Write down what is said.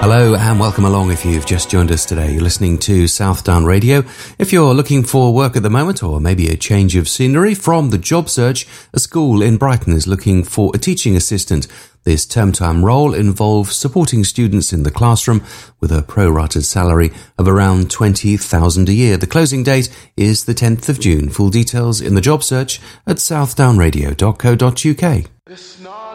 Hello and welcome along if you've just joined us today. You're listening to Southdown Radio. If you're looking for work at the moment or maybe a change of scenery from the job search, a school in Brighton is looking for a teaching assistant. This term-time role involves supporting students in the classroom with a pro-rated salary of around $20,000 a year. The closing date is the 10th of June. Full details in the job search at southdownradio.co.uk.